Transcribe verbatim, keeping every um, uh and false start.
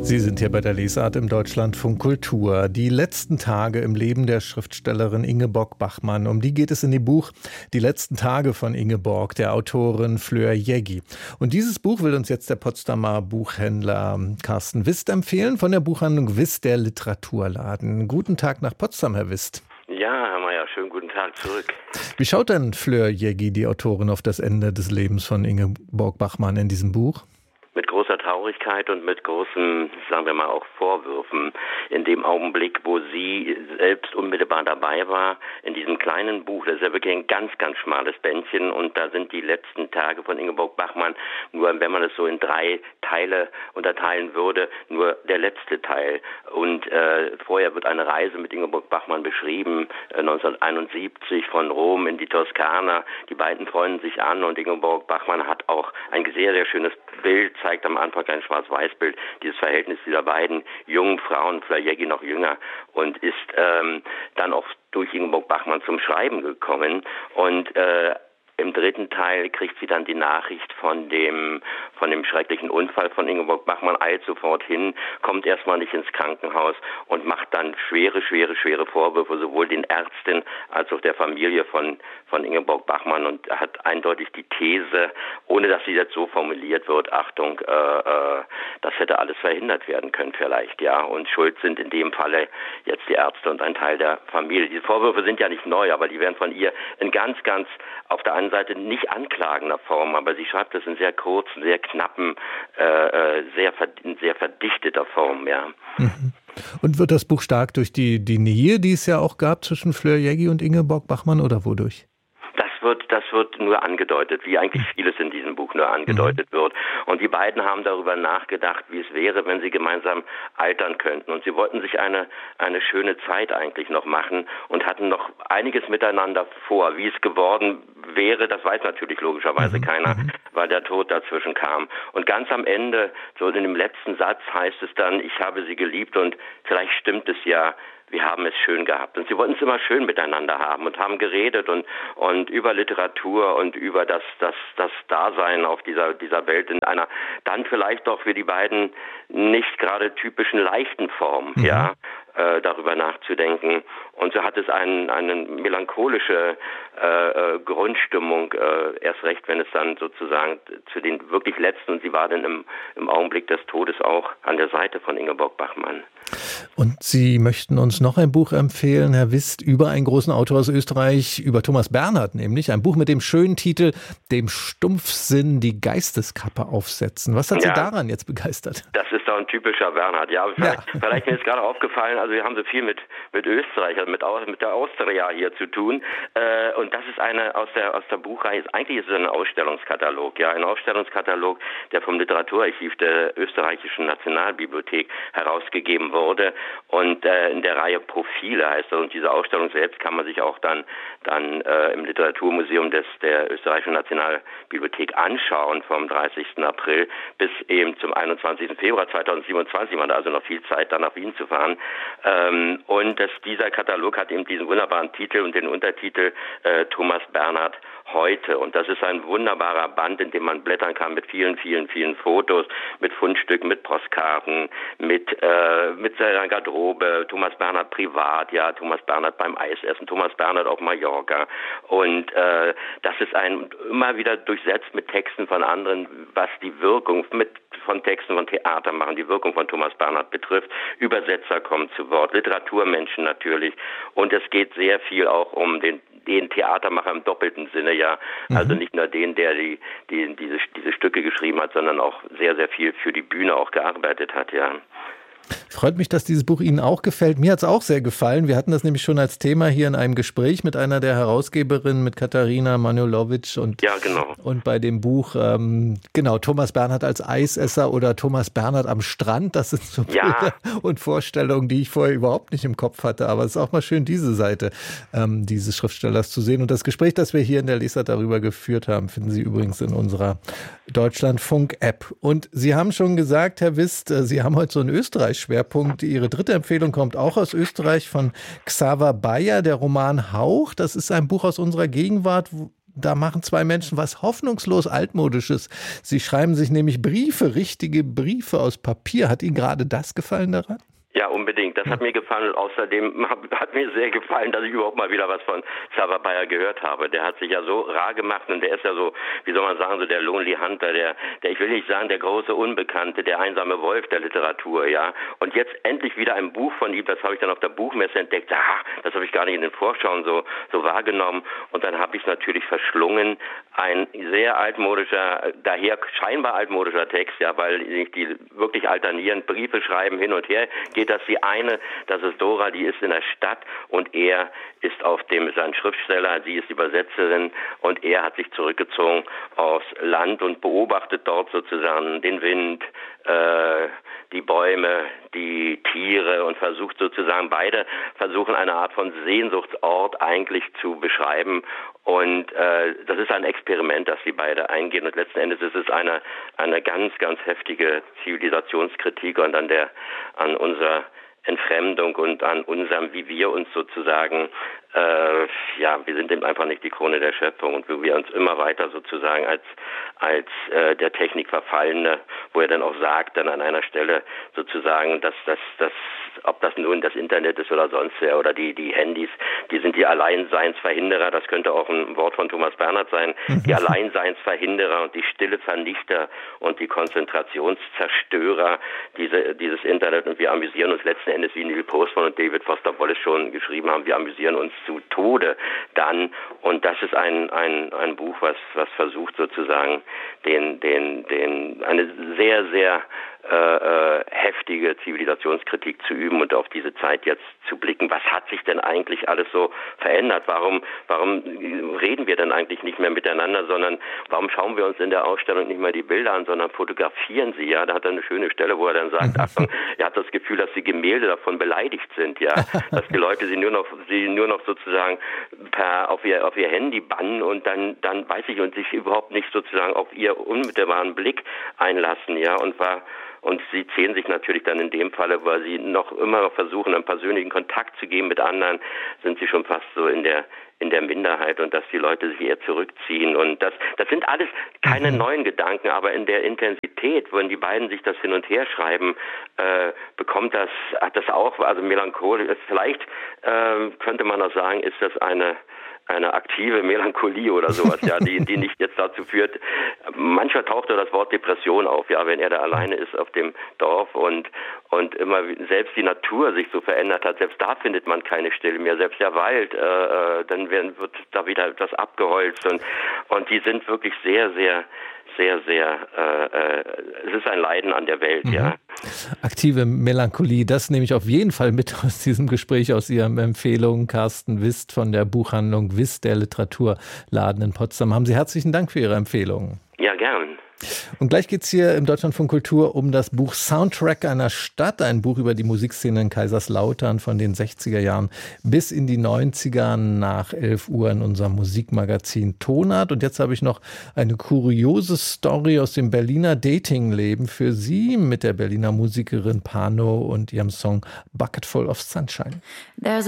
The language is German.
Sie sind hier bei der Lesart im Deutschlandfunk Kultur. Die letzten Tage im Leben der Schriftstellerin Ingeborg Bachmann. Um die geht es in dem Buch Die letzten Tage von Ingeborg, der Autorin Fleur Jeggi. Und dieses Buch will uns jetzt der Potsdamer Buchhändler Carsten Wist empfehlen, von der Buchhandlung Wist, der Literaturladen. Guten Tag nach Potsdam, Herr Wist. Ja, Herr Mayer, schönen guten Tag zurück. Wie schaut denn Fleur Jeggi, die Autorin, auf das Ende des Lebens von Ingeborg Bachmann in diesem Buch? Mit großer Traurigkeit und mit großen, sagen wir mal, auch Vorwürfen. In dem Augenblick, wo sie selbst unmittelbar dabei war, in diesem kleinen Buch, das ist ja wirklich ein ganz, ganz schmales Bändchen, und da sind die letzten Tage von Ingeborg Bachmann, nur wenn man es so in drei Teile unterteilen würde, nur der letzte Teil. Und äh, vorher wird eine Reise mit Ingeborg Bachmann beschrieben, äh, neunzehnhunderteinundsiebzig von Rom in die Toskana. Die beiden freunden sich an, und Ingeborg Bachmann hat auch ein sehr, sehr schönes Bild, zeigt am Anfang ein Schwarz-Weiß-Bild, dieses Verhältnis dieser beiden jungen Frauen, Fleur Jeggi noch jünger, und ist ähm, dann auch durch Ingeborg Bachmann zum Schreiben gekommen. Und äh, im dritten Teil kriegt sie dann die Nachricht von dem von dem schrecklichen Unfall von Ingeborg Bachmann, eilt sofort hin, kommt erstmal nicht ins Krankenhaus und macht dann schwere, schwere, schwere Vorwürfe, sowohl den Ärzten als auch der Familie von von Ingeborg Bachmann, und hat eindeutig die These, ohne dass sie jetzt so formuliert wird, Achtung, äh, äh, das hätte alles verhindert werden können vielleicht, ja, und schuld sind in dem Falle jetzt die Ärzte und ein Teil der Familie. Diese Vorwürfe sind ja nicht neu, aber die werden von ihr in ganz, ganz auf der einen Seite nicht anklagender Form, aber sie schreibt es in sehr kurzen, sehr knappen, äh, sehr, sehr verdichteter Form, ja. Mhm. Und wird das Buch stark durch die, die Nähe, die es ja auch gab zwischen Fleur Jeggi und Ingeborg Bachmann, oder wodurch? Das wird, das wird nur angedeutet, wie eigentlich vieles in diesem Buch nur angedeutet mhm. wird. Und die beiden haben darüber nachgedacht, wie es wäre, wenn sie gemeinsam altern könnten. Und sie wollten sich eine, eine schöne Zeit eigentlich noch machen und hatten noch einiges miteinander vor. Wie es geworden wäre, das weiß natürlich logischerweise mhm. keiner, weil der Tod dazwischen kam. Und ganz am Ende, so in dem letzten Satz, heißt es dann, ich habe sie geliebt, und vielleicht stimmt es ja, wir haben es schön gehabt. Und sie wollten es immer schön miteinander haben und haben geredet und, und über Literatur und über das, das, das Dasein auf dieser, dieser Welt in einer dann vielleicht doch für die beiden nicht gerade typischen leichten Form, mhm. ja, äh, darüber nachzudenken. Und so hat es ein, eine melancholische äh, Grundstimmung, äh, erst recht, wenn es dann sozusagen zu den wirklich letzten, und sie war dann im, im Augenblick des Todes auch an der Seite von Ingeborg Bachmann. Und Sie möchten uns noch ein Buch empfehlen, Herr Wist, über einen großen Autor aus Österreich, über Thomas Bernhard nämlich. Ein Buch mit dem schönen Titel Dem Stumpfsinn die Geisteskappe aufsetzen. Was hat ja. Sie daran jetzt begeistert? Das ist doch ein typischer Bernhard. Ja, vielleicht, ja. vielleicht mir ist gerade aufgefallen, also wir haben so viel mit, mit Österreich, also mit, mit der Austria hier zu tun. Äh, und das ist eine aus der, aus der Buchreihe, eigentlich ist es ein Ausstellungskatalog, ja, ein Ausstellungskatalog, der vom Literaturarchiv der Österreichischen Nationalbibliothek herausgegeben wurde. Und äh, in der Reihe Profile heißt er. Und diese Ausstellung selbst kann man sich auch dann, dann äh, im Literaturmuseum des, der Österreichischen Nationalbibliothek anschauen, vom dreißigsten April bis eben zum einundzwanzigsten Februar zweitausendsiebenundzwanzig. Man hat also noch viel Zeit, dann nach Wien zu fahren. Ähm, und das, dieser Katalog hat eben diesen wunderbaren Titel und den Untertitel äh, Thomas Bernhard heute. Und das ist ein wunderbarer Band, in dem man blättern kann mit vielen, vielen, vielen Fotos, mit Fundstücken, mit Postkarten, mit, äh, mit seiner Garderobe, Thomas Bernhard privat, ja, Thomas Bernhard beim Eisessen, Thomas Bernhard auf Mallorca. Und äh, das ist ein immer wieder durchsetzt mit Texten von anderen, was die Wirkung mit von Texten von Theater machen, die Wirkung von Thomas Bernhard betrifft. Übersetzer kommen zu Wort, Literaturmenschen natürlich. Und es geht sehr viel auch um den den Theatermacher im doppelten Sinne, ja. Mhm. Also nicht nur den, der die, die diese, diese Stücke geschrieben hat, sondern auch sehr, sehr viel für die Bühne auch gearbeitet hat, ja. Freut mich, dass dieses Buch Ihnen auch gefällt. Mir hat es auch sehr gefallen. Wir hatten das nämlich schon als Thema hier in einem Gespräch mit einer der Herausgeberinnen, mit Katharina Manojlovic. Und, ja, genau. Und bei dem Buch, ähm, genau, Thomas Bernhard als Eisesser oder Thomas Bernhard am Strand. Das sind so ja. Bilder und Vorstellungen, die ich vorher überhaupt nicht im Kopf hatte. Aber es ist auch mal schön, diese Seite ähm, dieses Schriftstellers zu sehen. Und das Gespräch, das wir hier in der Lesart darüber geführt haben, finden Sie übrigens in unserer Deutschlandfunk-App. Und Sie haben schon gesagt, Herr Wist, Sie haben heute so einen Österreich-Schwerpunkt. Ihre dritte Empfehlung kommt auch aus Österreich von Xaver Bayer, der Roman Hauch. Das ist ein Buch aus unserer Gegenwart, da machen zwei Menschen was hoffnungslos Altmodisches. Sie schreiben sich nämlich Briefe, richtige Briefe aus Papier. Hat Ihnen gerade das gefallen daran? Ja, unbedingt. Das hat mir gefallen. Und außerdem hat mir sehr gefallen, dass ich überhaupt mal wieder was von Xaver Bayer gehört habe. Der hat sich ja so rar gemacht und der ist ja so, wie soll man sagen, so der Lonely Hunter, der, der, ich will nicht sagen, der große Unbekannte, der einsame Wolf der Literatur, ja. Und jetzt endlich wieder ein Buch von ihm, das habe ich dann auf der Buchmesse entdeckt. Ah, das habe ich gar nicht in den Vorschauen so, so wahrgenommen. Und dann habe ich es natürlich verschlungen. Ein sehr altmodischer, daher scheinbar altmodischer Text, ja, weil die wirklich alternierend Briefe schreiben hin und her. Geht das die eine, das ist Dora, die ist in der Stadt und er ist auf dem, ist ein Schriftsteller, sie ist Übersetzerin und er hat sich zurückgezogen aufs Land und beobachtet dort sozusagen den Wind, äh, die Bäume, die Tiere und versucht sozusagen, beide versuchen eine Art von Sehnsuchtsort eigentlich zu beschreiben und äh, das ist ein Experiment, das sie beide eingehen und letzten Endes ist es eine, eine ganz, ganz heftige Zivilisationskritik und an der, an unserer Entfremdung und an unserem, wie wir uns sozusagen, äh, ja, wir sind eben einfach nicht die Krone der Schöpfung und wie wir uns immer weiter sozusagen als als äh, der Technik Verfallene, wo er dann auch sagt, dann an einer Stelle sozusagen, dass das, das, ob das nun das Internet ist oder sonst wer oder die die Handys, die sind die Alleinseinsverhinderer, das könnte auch ein Wort von Thomas Bernhard sein, die Alleinseinsverhinderer und die stille Vernichter und die Konzentrationszerstörer diese, dieses Internet und wir amüsieren uns letzten Endes, wie Neil Postman und David Foster Wallace schon geschrieben haben, wir amüsieren uns zu Tode dann und das ist ein ein ein Buch, was was versucht sozusagen den den den eine sehr sehr äh, äh, heftige Zivilisationskritik zu üben und auf diese Zeit jetzt zu blicken. Was hat sich denn eigentlich alles so verändert? Warum warum reden wir denn eigentlich nicht mehr miteinander, sondern warum schauen wir uns in der Ausstellung nicht mehr die Bilder an, sondern fotografieren sie? Ja, da hat er eine schöne Stelle, wo er dann sagt, Achtung, er hat das Gefühl, dass die Gemälde davon beleidigt sind, ja, dass die Leute sie nur noch sie nur noch sozusagen per auf ihr auf ihr Handy bannen und dann dann weiß ich und sich überhaupt nicht sozusagen auf ihr unmittelbaren Blick einlassen, ja, und war und sie zählen sich natürlich dann in dem Falle, weil sie noch immer noch versuchen, einen persönlichen Kontakt zu gehen mit anderen, sind sie schon fast so in der in der Minderheit und dass die Leute sich eher zurückziehen und das das sind alles keine mhm. neuen Gedanken, aber in der Intensität, wenn die beiden sich das hin und her schreiben, äh, bekommt das hat das auch, also melancholisch, vielleicht äh, könnte man auch sagen, ist das eine eine aktive Melancholie oder sowas, ja, die, die nicht jetzt dazu führt. Manchmal taucht da das Wort Depression auf, ja, wenn er da alleine ist auf dem Dorf und, und immer selbst die Natur sich so verändert hat, selbst da findet man keine Stille mehr, selbst der Wald, äh, dann werden, wird da wieder etwas abgeholzt und, und die sind wirklich sehr, sehr, sehr, sehr, äh, äh, es ist ein Leiden an der Welt, mhm. ja. Aktive Melancholie, das nehme ich auf jeden Fall mit aus diesem Gespräch, aus Ihren Empfehlungen. Carsten Wist von der Buchhandlung Wist, der Literaturladen in Potsdam. Haben Sie herzlichen Dank für Ihre Empfehlungen. Ja, gern. Und gleich geht es hier im Deutschlandfunk Kultur um das Buch Soundtrack einer Stadt, ein Buch über die Musikszene in Kaiserslautern von den sechziger Jahren bis in die neunziger nach elf Uhr in unserem Musikmagazin Tonart. Und jetzt habe ich noch eine kuriose Story aus dem Berliner Datingleben für Sie mit der Berliner Musikerin Pano und ihrem Song Bucketful of Sunshine. There's